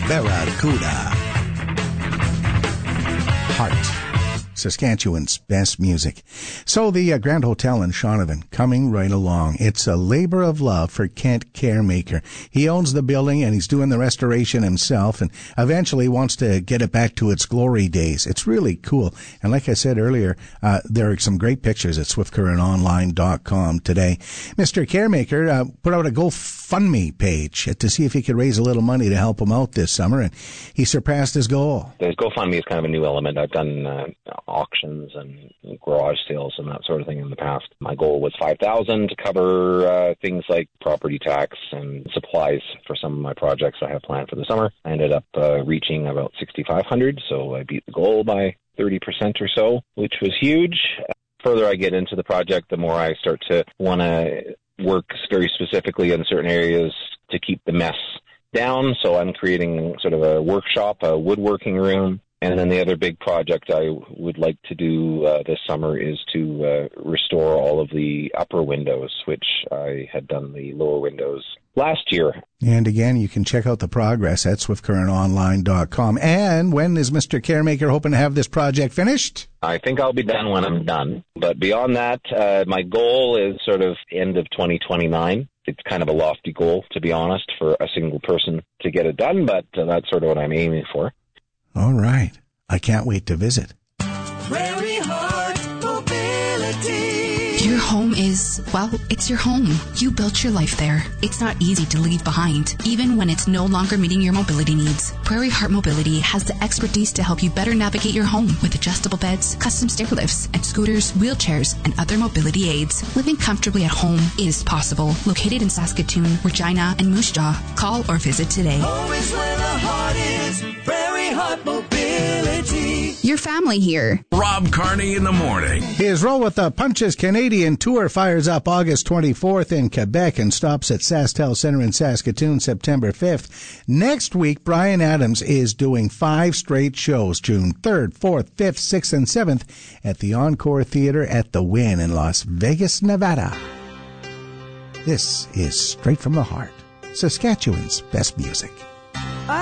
Barracuda. Heart. Saskatchewan's best music. So the Grand Hotel in Shaunavon coming right along. It's a labor of love for Kent Caremaker. He owns the building and he's doing the restoration himself and eventually wants to get it back to its glory days. It's really cool. And like I said earlier, there are some great pictures at swiftcurrentonline.com today. Mr. Caremaker put out a GoFundMe page to see if he could raise a little money to help him out this summer, and he surpassed his goal. The GoFundMe is kind of a new element. I've done auctions and garage sales and that sort of thing in the past. My goal was $5,000 to cover things like property tax and supplies for some of my projects I have planned for the summer. I ended up reaching about $6,500, so I beat the goal by 30% or so, which was huge. The further I get into the project, the more I start to want to work very specifically in certain areas to keep the mess down. So I'm creating sort of a workshop, a woodworking room. And then the other big project I would like to do this summer is to restore all of the upper windows, which I had done the lower windows last year. And again, you can check out the progress at swiftcurrentonline.com. And when is Mr. Caremaker hoping to have this project finished? I think I'll be done when I'm done. But beyond that, my goal is sort of end of 2029. It's kind of a lofty goal, to be honest, for a single person to get it done, but that's sort of what I'm aiming for. All right. I can't wait to visit. Prairie Heart Mobility. Your home is, well, it's your home. You built your life there. It's not easy to leave behind, even when it's no longer meeting your mobility needs. Prairie Heart Mobility has the expertise to help you better navigate your home with adjustable beds, custom stair lifts, and scooters, wheelchairs, and other mobility aids. Living comfortably at home is possible. Located in Saskatoon, Regina, and Moose Jaw. Call or visit today. Home is where the heart is. Prairie Heart Mobility. Your family here. Rob Carney in the morning. His Roll with the Punches Canadian Tour fires up August 24th in Quebec and stops at SaskTel Centre in Saskatoon September 5th. Next week, Bryan Adams is doing 5 straight shows, June 3rd, 4th, 5th, 6th, and 7th at the Encore Theater at the Wynn in Las Vegas, Nevada. This is Straight from the Heart, Saskatchewan's best music.